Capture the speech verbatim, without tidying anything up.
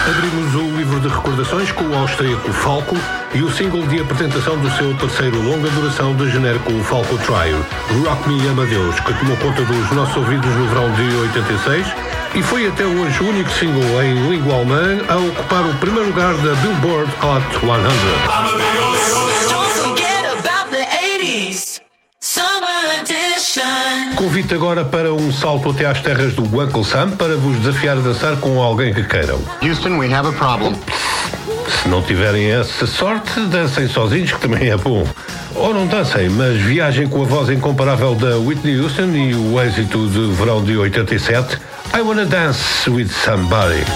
Abrimos o livro de recordações com o austríaco Falco e o single de apresentação do seu terceiro longa duração de genérico Falco Trio, Rock Me Amadeus, que tomou conta dos nossos ouvidos no verão de oitenta e seis e foi até hoje o único single em língua alemã a ocupar o primeiro lugar da Billboard Hot cem. Convite agora para um salto até às terras do Uncle Sam para vos desafiar a dançar com alguém que queiram. Houston, we have a problem. Se não tiverem essa sorte, dancem sozinhos, que também é bom. Ou não dancem, mas viajem com a voz incomparável da Whitney Houston e o êxito de verão de oitenta e sete, I Wanna Dance With Somebody.